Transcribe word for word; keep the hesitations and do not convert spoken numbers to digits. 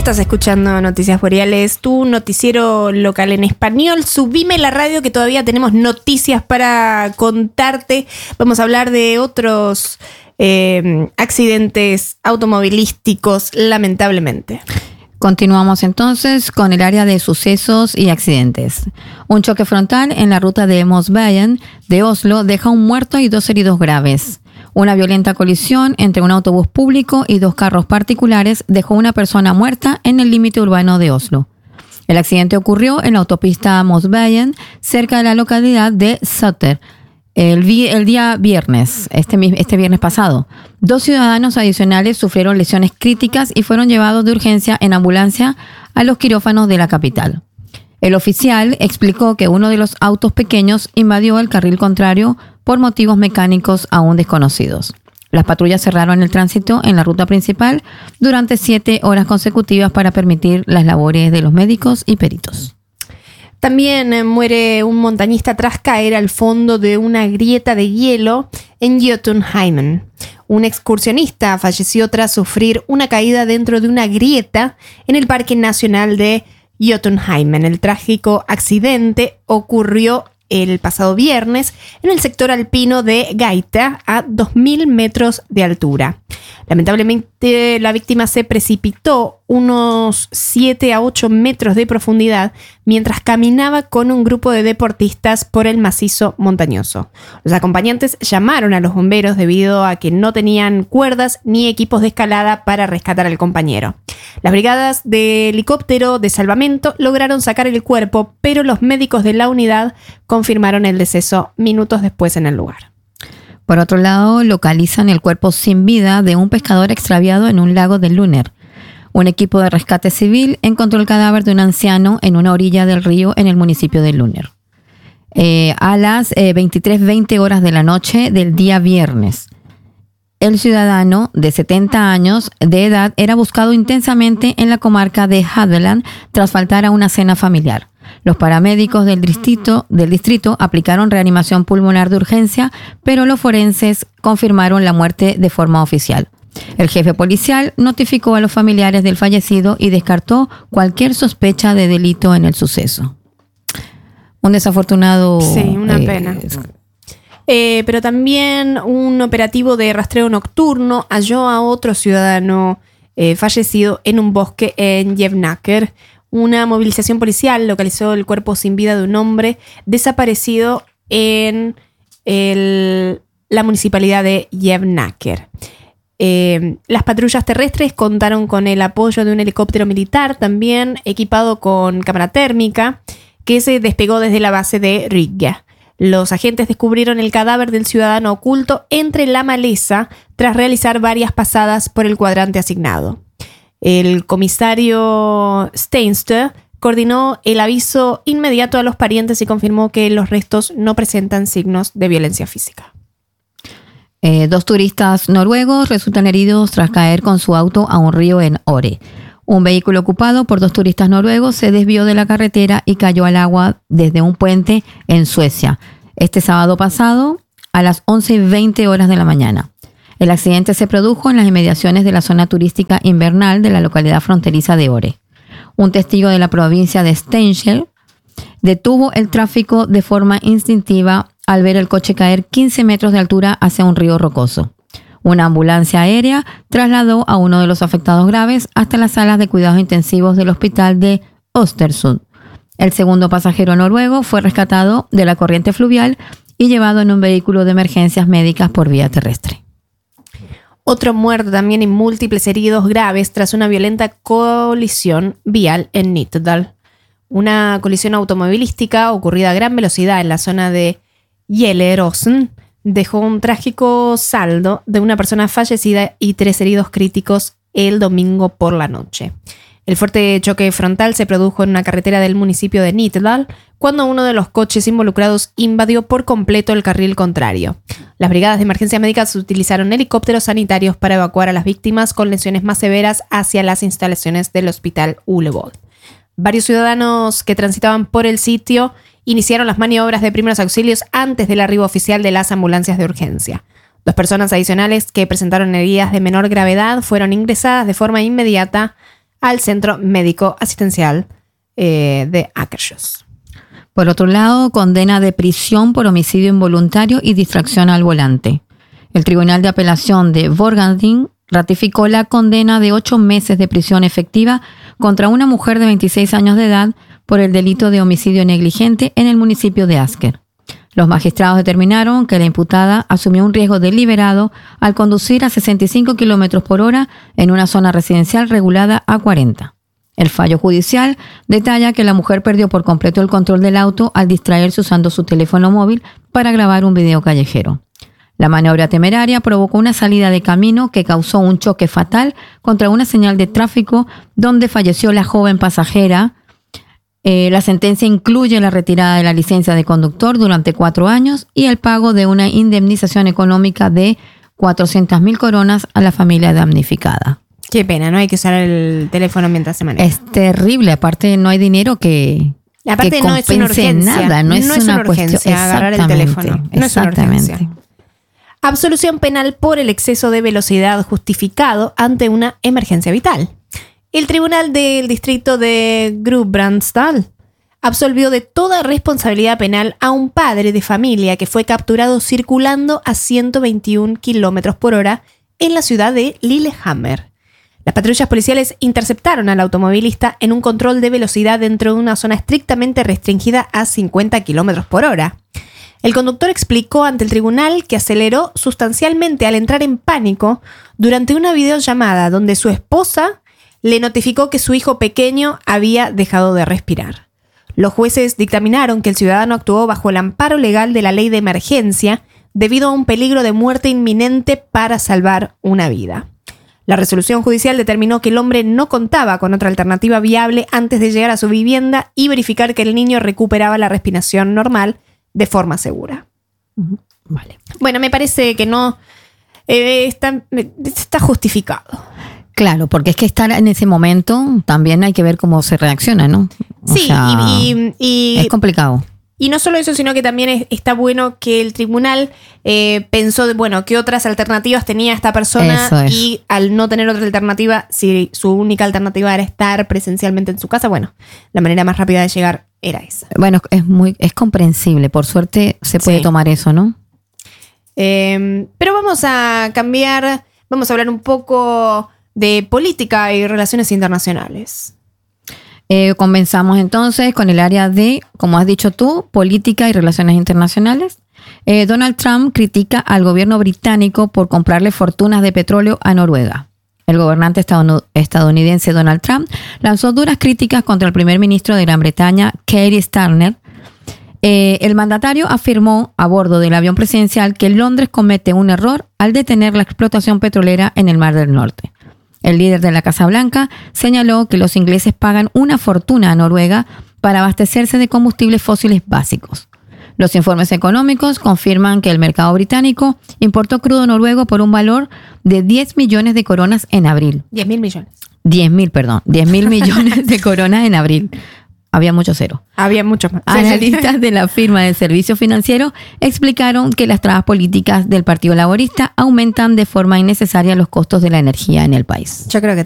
Estás escuchando Noticias Boreales, tu noticiero local en español. Subime la radio que todavía tenemos noticias para contarte. Vamos a hablar de otros eh, accidentes automovilísticos, lamentablemente. Continuamos entonces con el área de sucesos y accidentes. Un choque frontal en la ruta de Mosveien de Oslo deja un muerto y dos heridos graves. Una violenta colisión entre un autobús público y dos carros particulares dejó una persona muerta en el límite urbano de Oslo. El accidente ocurrió en la autopista Mosveien, cerca de la localidad de Sutter, el, vi- el día viernes, este, este viernes pasado. Dos ciudadanos adicionales sufrieron lesiones críticas y fueron llevados de urgencia en ambulancia a los quirófanos de la capital. El oficial explicó que uno de los autos pequeños invadió el carril contrario por motivos mecánicos aún desconocidos. Las patrullas cerraron el tránsito en la ruta principal durante siete horas consecutivas para permitir las labores de los médicos y peritos. También eh, muere un montañista tras caer al fondo de una grieta de hielo en Jotunheimen. Un excursionista falleció tras sufrir una caída dentro de una grieta en el Parque Nacional de Jotunheimen. El trágico accidente ocurrió el pasado viernes en el sector alpino de Gaita, a dos mil metros de altura. Lamentablemente, la víctima se precipitó unos siete a ocho metros de profundidad mientras caminaba con un grupo de deportistas por el macizo montañoso. Los acompañantes llamaron a los bomberos debido a que no tenían cuerdas ni equipos de escalada para rescatar al compañero. Las brigadas de helicóptero de salvamento lograron sacar el cuerpo, pero los médicos de la unidad confirmaron el deceso minutos después en el lugar. Por otro lado, localizan el cuerpo sin vida de un pescador extraviado en un lago de Lunner. Un equipo de rescate civil encontró el cadáver de un anciano en una orilla del río en el municipio de Lunner. Eh, a las eh, veintitrés veinte horas de la noche del día viernes. El ciudadano de setenta años de edad era buscado intensamente en la comarca de Hadeland tras faltar a una cena familiar. Los paramédicos del distrito, del distrito aplicaron reanimación pulmonar de urgencia, pero los forenses confirmaron la muerte de forma oficial. El jefe policial notificó a los familiares del fallecido y descartó cualquier sospecha de delito en el suceso. Un desafortunado... Sí, una eh, pena. Eh, pero también un operativo de rastreo nocturno halló a otro ciudadano eh, fallecido en un bosque en Jevnaker. Una movilización policial localizó el cuerpo sin vida de un hombre desaparecido en el, la municipalidad de Jevnaker. Eh, las patrullas terrestres contaron con el apoyo de un helicóptero militar, también equipado con cámara térmica, que se despegó desde la base de Riga. Los agentes descubrieron el cadáver del ciudadano oculto entre la maleza tras realizar varias pasadas por el cuadrante asignado. El comisario Steinster coordinó el aviso inmediato a los parientes y confirmó que los restos no presentan signos de violencia física. Eh, dos turistas noruegos resultan heridos tras caer con su auto a un río en Ore. Un vehículo ocupado por dos turistas noruegos se desvió de la carretera y cayó al agua desde un puente en Suecia. Este sábado pasado a las once y veinte horas de la mañana. El accidente se produjo en las inmediaciones de la zona turística invernal de la localidad fronteriza de Ore. Un testigo de la provincia de Steinkjer detuvo el tráfico de forma instintiva al ver el coche caer quince metros de altura hacia un río rocoso. Una ambulancia aérea trasladó a uno de los afectados graves hasta las salas de cuidados intensivos del hospital de Östersund. El segundo pasajero noruego fue rescatado de la corriente fluvial y llevado en un vehículo de emergencias médicas por vía terrestre. Otro muerto también y múltiples heridos graves tras una violenta colisión vial en Nittedal. Una colisión automovilística ocurrida a gran velocidad en la zona de Gjelleråsen dejó un trágico saldo de una persona fallecida y tres heridos críticos el domingo por la noche. El fuerte choque frontal se produjo en una carretera del municipio de Nittedal cuando uno de los coches involucrados invadió por completo el carril contrario. Las brigadas de emergencia médica utilizaron helicópteros sanitarios para evacuar a las víctimas con lesiones más severas hacia las instalaciones del hospital Ullevål. Varios ciudadanos que transitaban por el sitio iniciaron las maniobras de primeros auxilios antes del arribo oficial de las ambulancias de urgencia. Dos personas adicionales que presentaron heridas de menor gravedad fueron ingresadas de forma inmediata al centro médico asistencial eh, de Akershus. Por otro lado, condena de prisión por homicidio involuntario y distracción al volante. El Tribunal de Apelación de Borgarting ratificó la condena de ocho meses de prisión efectiva contra una mujer de veintiséis años de edad por el delito de homicidio negligente en el municipio de Asker. Los magistrados determinaron que la imputada asumió un riesgo deliberado al conducir a sesenta y cinco kilómetros por hora en una zona residencial regulada a cuarenta. El fallo judicial detalla que la mujer perdió por completo el control del auto al distraerse usando su teléfono móvil para grabar un video callejero. La maniobra temeraria provocó una salida de camino que causó un choque fatal contra una señal de tráfico donde falleció la joven pasajera. Eh, la sentencia incluye la retirada de la licencia de conductor durante cuatro años y el pago de una indemnización económica de cuatrocientas mil coronas a la familia damnificada. Qué pena, no hay que usar el teléfono mientras se maneja. Es terrible, aparte no hay dinero que, aparte que no es una urgencia, nada, no, no es, es una, una urgencia cuestión, agarrar el teléfono. No es una urgencia. Absolución penal por el exceso de velocidad justificado ante una emergencia vital. El Tribunal del Distrito de Gudbrandsdal absolvió de toda responsabilidad penal a un padre de familia que fue capturado circulando a ciento veintiún kilómetros por hora en la ciudad de Lillehammer. Las patrullas policiales interceptaron al automovilista en un control de velocidad dentro de una zona estrictamente restringida a cincuenta kilómetros por hora. El conductor explicó ante el tribunal que aceleró sustancialmente al entrar en pánico durante una videollamada donde su esposa le notificó que su hijo pequeño había dejado de respirar. Los jueces dictaminaron que el ciudadano actuó bajo el amparo legal de la ley de emergencia debido a un peligro de muerte inminente para salvar una vida. La resolución judicial determinó que el hombre no contaba con otra alternativa viable antes de llegar a su vivienda y verificar que el niño recuperaba la respiración normal de forma segura. Vale. Bueno, me parece que no eh, está, está justificado. Claro, porque es que estar en ese momento también hay que ver cómo se reacciona, ¿no? O sí, sea, y, y, y es complicado. Y no solo eso, sino que también es, está bueno que el tribunal eh, pensó, de, bueno, qué otras alternativas tenía esta persona es. Y al no tener otra alternativa, si su única alternativa era estar presencialmente en su casa, bueno, la manera más rápida de llegar era esa. Bueno, es muy es comprensible, por suerte se puede sí. tomar eso, ¿no? Eh, pero vamos a cambiar, vamos a hablar un poco de política y relaciones internacionales. Eh, comenzamos entonces con el área de, como has dicho tú, política y relaciones internacionales. Eh, Donald Trump critica al gobierno británico por comprarle fortunas de petróleo a Noruega. El gobernante estadounidense Donald Trump lanzó duras críticas contra el primer ministro de Gran Bretaña, Keir Starmer. Eh, el mandatario afirmó a bordo del avión presidencial que Londres comete un error al detener la explotación petrolera en el Mar del Norte. El líder de la Casa Blanca señaló que los ingleses pagan una fortuna a Noruega para abastecerse de combustibles fósiles básicos. Los informes económicos confirman que el mercado británico importó crudo noruego por un valor de diez millones de coronas en abril. diez mil millones. diez mil, perdón. diez mil millones de coronas en abril. Había mucho cero. Había mucho más. Analistas de la firma de servicios financieros explicaron que las trabas políticas del Partido Laborista aumentan de forma innecesaria los costos de la energía en el país. Yo creo que